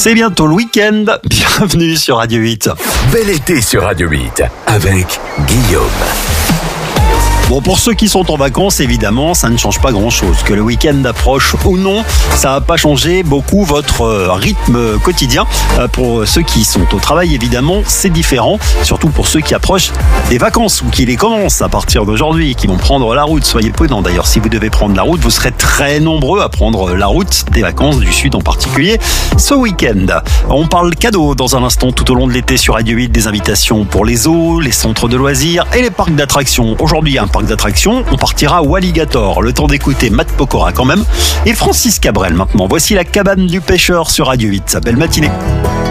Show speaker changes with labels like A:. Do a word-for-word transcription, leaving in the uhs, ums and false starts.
A: C'est bientôt le week-end. Bienvenue sur Radio huit.
B: Bel été sur Radio huit avec Guillaume.
A: Bon, pour ceux qui sont en vacances, évidemment, ça ne change pas grand-chose. Que le week-end approche ou non, ça va pas changer beaucoup votre rythme quotidien. Pour ceux qui sont au travail, évidemment, c'est différent. Surtout pour ceux qui approchent des vacances ou qui les commencent à partir d'aujourd'hui, qui vont prendre la route. Soyez prudents. D'ailleurs, si vous devez prendre la route, vous serez très nombreux à prendre la route des vacances du Sud en particulier ce week-end. On parle cadeaux dans un instant tout au long de l'été sur Radio huit, des invitations pour les zoos, les centres de loisirs et les parcs d'attractions. Aujourd'hui, un parc d'attractions, on partira à Walligator. Le temps d'écouter Matt Pokora quand même. Et Francis Cabrel maintenant. Voici la cabane du pêcheur sur Radio huit. Belle matinée.